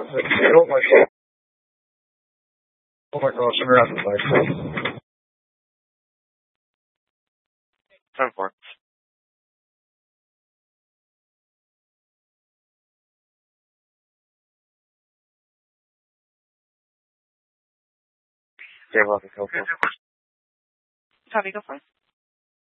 Oh my god. Oh my gosh, I'm gonna have to fight. 10-4. Game 11, go for it. Tommy, go first.